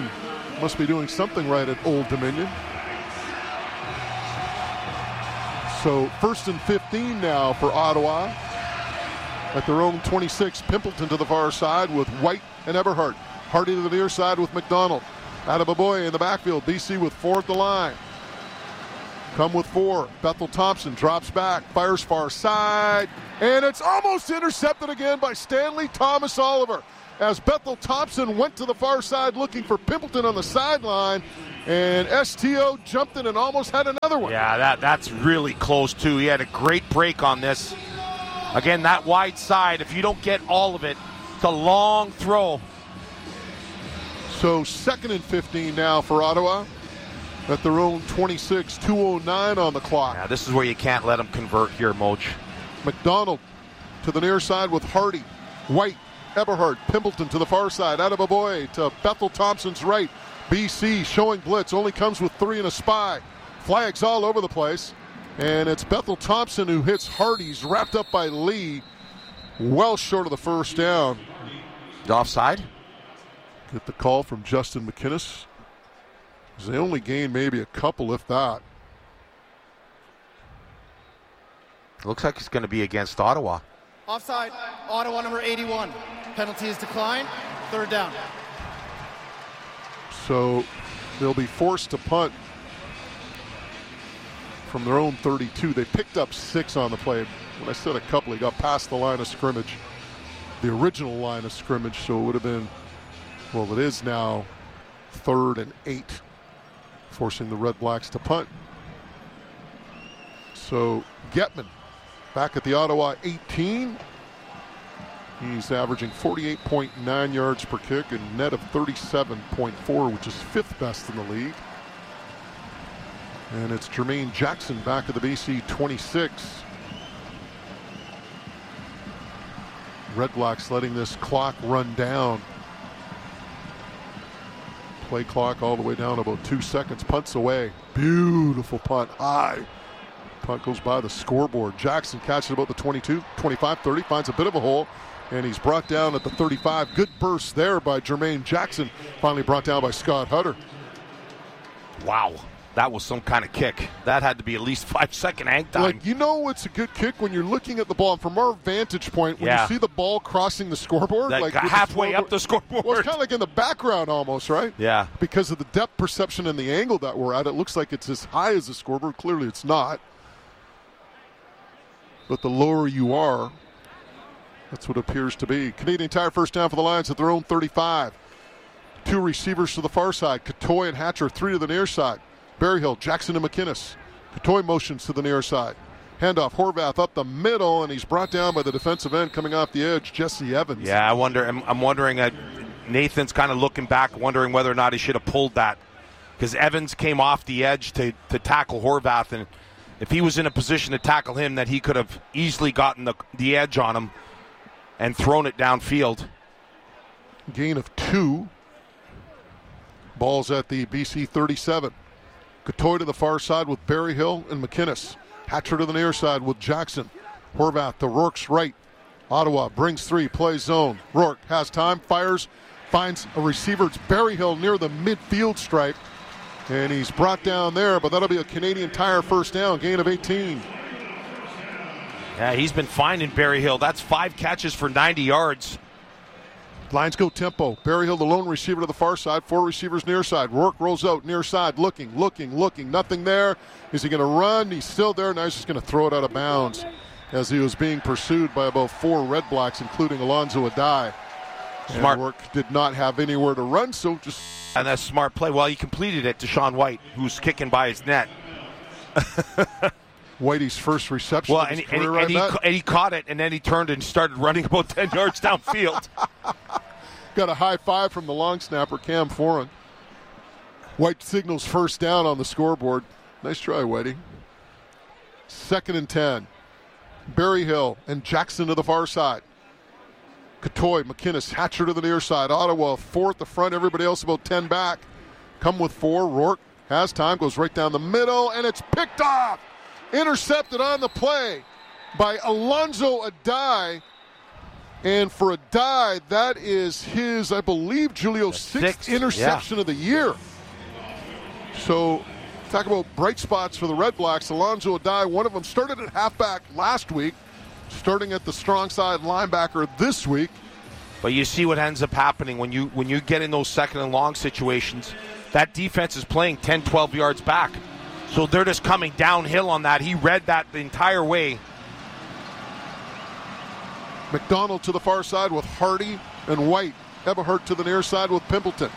Must be doing something right at Old Dominion. So 1st and 15 now for Ottawa. At their own 26, Pimpleton to the far side with White and Eberhardt. Hardy to the near side with McDonald. Adeboboye in the backfield. BC with 4 at the line. Come with 4. Bethel Thompson drops back, fires far side, and it's almost intercepted again by Stanley Thomas Oliver. As Bethel Thompson went to the far side looking for Pimpleton on the sideline, and STO jumped in and almost had another one. Yeah, that's really close, too. He had a great break on this. Again, that wide side, if you don't get all of it, it's a long throw. So 2nd and 15 now for Ottawa. At their own 26, 2:09 on the clock. Yeah, this is where you can't let them convert here, Moach. McDonald to the near side with Hardy. White, Eberhardt, Pimpleton to the far side. Adeboboye to Bethel Thompson's right. BC showing blitz, only comes with 3 and a spy. Flags all over the place. And it's Bethel Thompson who hits Hardy's, wrapped up by Lee. Well short of the first down. Offside? Get the call from Justin McInnes. They only gained maybe a couple, if that. Looks like it's going to be against Ottawa. Offside, Ottawa number 81. Penalty is declined. 3rd down. So they'll be forced to punt from their own 32. They picked up 6 on the play. When I said a couple, he got past the line of scrimmage, the original line of scrimmage, so it would have been, well, it is now 3rd and 8, forcing the Red Blacks to punt. So Getman back at the Ottawa 18. He's averaging 48.9 yards per kick and net of 37.4, which is 5th best in the league. And it's Jermaine Jackson back at the BC 26. Red Blacks letting this clock run down. Play clock all the way down about 2 seconds. Punts away. Beautiful punt. High. Punt goes by the scoreboard. Jackson catches about the 22, 25, 30. Finds a bit of a hole. And he's brought down at the 35. Good burst there by Jermaine Jackson. Finally brought down by Scott Hutter. Wow. That was some kind of kick. That had to be at least 5-second hang time. Like, you know it's a good kick when you're looking at the ball. And from our vantage point, when you see the ball crossing the scoreboard. Like halfway up the scoreboard. Well, it's kind of like in the background almost, right? Yeah. Because of the depth perception and the angle that we're at, it looks like it's as high as the scoreboard. Clearly it's not. But the lower you are, that's what it appears to be. Canadian Tire first down for the Lions at their own 35. 2 receivers to the far side. Catoy and Hatcher, 3 to the near side. Berryhill, Jackson and McInnes. Catoy motions to the near side. Handoff, Horvath up the middle, and he's brought down by the defensive end coming off the edge, Jesse Evans. Yeah, I'm wondering, Nathan's kind of looking back, wondering whether or not he should have pulled that. Because Evans came off the edge to tackle Horvath, and if he was in a position to tackle him, that he could have easily gotten the edge on him and thrown it downfield. Gain of 2. Ball's at the BC 37. Catoy to the far side with Berryhill and McInnes. Hatcher to the near side with Jackson. Horvath to Rourke's right. Ottawa brings 3, plays zone. Rourke has time, fires, finds a receiver. It's Berryhill near the midfield stripe. And he's brought down there, but that'll be a Canadian Tire first down, gain of 18. Yeah, he's been fine in Berryhill. That's 5 catches for 90 yards. Lions go tempo. Berryhill, the lone receiver to the far side. 4 receivers near side. Rourke rolls out near side, looking. Nothing there. Is he going to run? He's still there. Now he's just going to throw it out of bounds as he was being pursued by about 4 Red Blacks, including Alonzo Adai. Smart. And Rourke did not have anywhere to run, so just... And that's smart play. Well, he completed it to Sean White, who's kicking by his net. Whitey's first reception. Well, and he caught it, and then he turned and started running about 10 yards downfield. Got a high five from the long snapper, Cam Foran. White signals first down on the scoreboard. Nice try, Whitey. 2nd and 10. Berryhill and Jackson to the far side. Catoy, McInnes, Hatcher to the near side. Ottawa 4 at the front, everybody else about 10 back. Come with 4. Rourke has time, goes right down the middle, and it's picked off. Intercepted on the play by Alonzo Adai. And for Adai, that is his, I believe, Julio, 6th interception of the year. So Talk about bright spots for the Red Blacks. Alonzo Adai, one of them, started at halfback last week, starting at the strong side linebacker this week. But you see what ends up happening when you get in those second and long situations. That defense is playing 10, 12 yards back. So they're just coming downhill on that. He read that the entire way. McDonald to the far side with Hardy and White. Eberhardt to the near side with Pimpleton.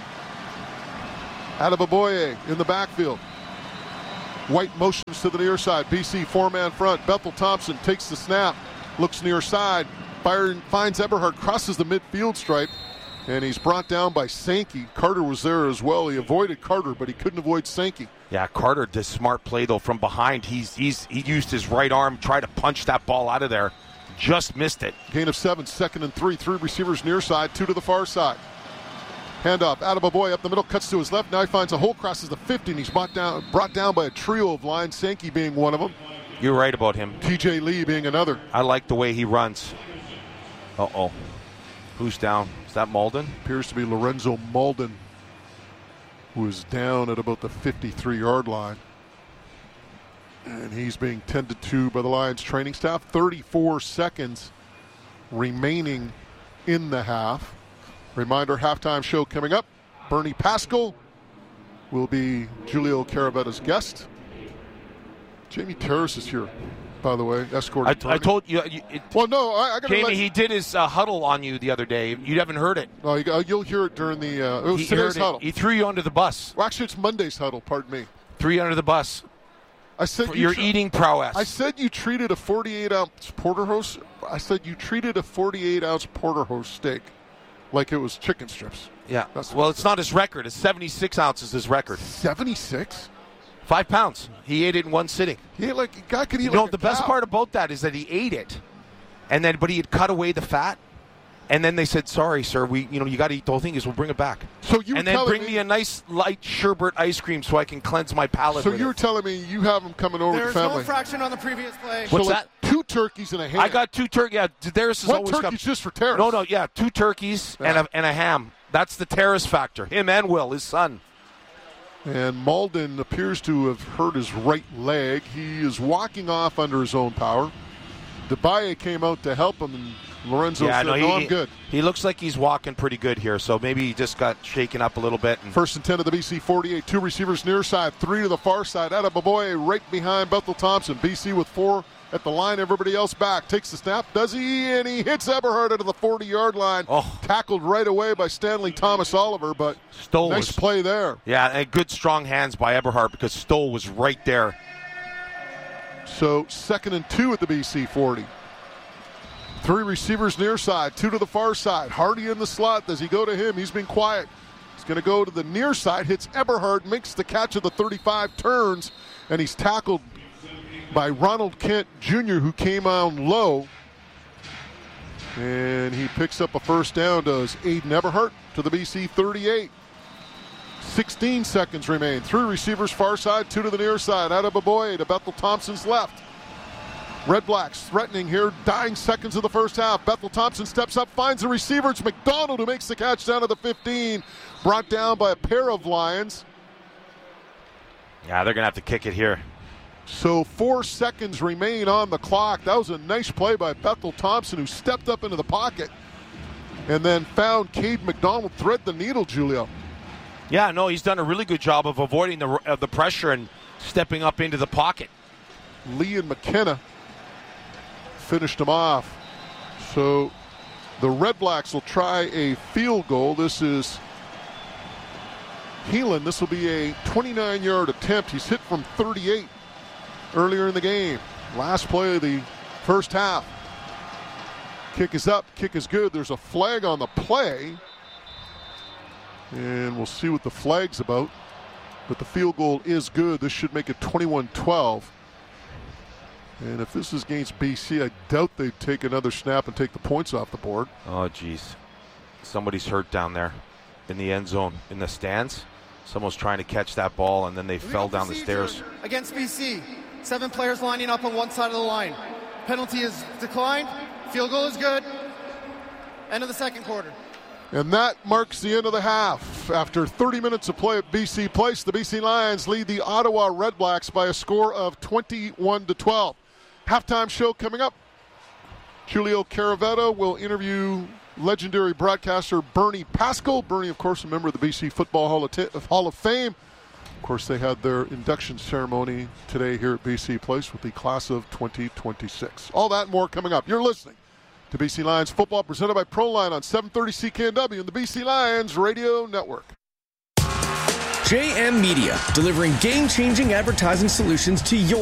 Adeboboye in the backfield. White motions to the near side. BC four-man front. Bethel Thompson takes the snap. Looks near side. Byron finds Eberhardt, crosses the midfield stripe, and he's brought down by Sankey. Carter was there as well. He avoided Carter, but he couldn't avoid Sankey. Yeah, Carter did smart play, though, from behind. He used his right arm, tried to punch that ball out of there. Just missed it. Gain of 7, 2nd and 3. 3 receivers near side, 2 to the far side. Handoff. Adeboboye up the middle, cuts to his left. Now he finds a hole, crosses the 50, and he's brought down by a trio of lines, Sankey being one of them. You're right about him. TJ Lee being another. I like the way he runs. Uh-oh. Who's down? Is that Malden? Appears to be Lorenzo Malden, who is down at about the 53-yard line. And he's being tended to by the Lions training staff. 34 seconds remaining in the half. Reminder, halftime show coming up. Bernie Pascal will be Julio Caravetta's guest. Jamie Terrace is here, by the way, escorting I told you. Well, no, I got to Jamie, he did his huddle on you the other day. You haven't heard it. No, you'll hear it during the it was today's huddle. He threw you under the bus. Well, actually, it's Monday's huddle, pardon me. Threw you under the bus. I said your eating prowess. I said you treated a 48-ounce porterhouse. I said you treated a 48-ounce porterhouse steak like it was chicken strips. Yeah. Well, it's not his record. It's 76 ounces his record. 76? 5 pounds. He ate it in one sitting. He ate like a guy could eat like No, a the best cow. part about that is that he ate it, but he had cut away the fat, and then they said, "Sorry, sir, you got to eat the whole thing. We'll bring it back." So you and then bring me a nice light sherbet ice cream so I can cleanse my palate. So with you're it. telling me you have him coming over There's to family? no fraction on the previous play. What's so that? 2 turkeys and a ham. I got 2 turkeys. Yeah, Terrace is One always turkey's just for Terrace. No, yeah, 2 turkeys and a ham. That's the Terrace factor. Him and Will, his son. And Malden appears to have hurt his right leg. He is walking off under his own power. Debaye came out to help him, and Lorenzo said, I'm good. He looks like he's walking pretty good here, so maybe he just got shaken up a little bit. First and 10 of the BC 48. 2 receivers near side, 3 to the far side. Adeboboye right behind Bethel Thompson. BC with 4 at the line. Everybody else back. Takes the snap. Does he? And he hits Eberhardt out of the 40-yard line. Oh. Tackled right away by Stanley Thomas Oliver, but nice play there. Yeah, and good strong hands by Eberhardt because Stoll was right there. So 2nd and 2 at the BC 40. 3 receivers near side, 2 to the far side. Hardy in the slot. Does he go to him? He's been quiet. He's going to go to the near side, hits Eberhardt, makes the catch of the 35, turns, and he's tackled by Ronald Kent Jr., who came on low. And he picks up a first down, does Aiden Eberhardt to the BC 38. 16 seconds remain. 3 receivers far side, 2 to the near side. Adeboboye to Bethel Thompson's left. Red Blacks threatening here, dying seconds of the first half. Bethel Thompson steps up, finds the receiver. It's McDonald who makes the catch down to the 15. Brought down by a pair of Lions. Yeah, they're going to have to kick it here. So 4 seconds remain on the clock. That was a nice play by Bethel Thompson, who stepped up into the pocket and then found Cade McDonald thread the needle, Julio. Yeah, no, he's done a really good job of avoiding the pressure and stepping up into the pocket. Lee and McKenna finished him off. So the Red Blacks will try a field goal. This is Heelan. This will be a 29-yard attempt. He's hit from 38 earlier in the game. Last play of the first half. Kick is up. Kick is good. There's a flag on the play. And we'll see what the flag's about. But the field goal is good. This should make it 21-12. And if this is against BC, I doubt they'd take another snap and take the points off the board. Oh, geez. Somebody's hurt down there in the end zone, in the stands. Someone's trying to catch that ball, and then they fell down the stairs. Against BC, 7 players lining up on one side of the line. Penalty is declined. Field goal is good. End of the second quarter. And that marks the end of the half. half. After 30 minutes of play at BC Place, the BC Lions lead the Ottawa Redblacks by a score of 21-12. Halftime show coming up. Julio Caravetto will interview legendary broadcaster Bernie Pascal. Bernie, of course, a member of the BC Football Hall of Fame. Of course, they had their induction ceremony today here at BC Place with the class of 2026. All that and more coming up. You're listening to BC Lions football presented by Proline on 730 CKNW and the BC Lions Radio Network. JM Media, delivering game-changing advertising solutions to your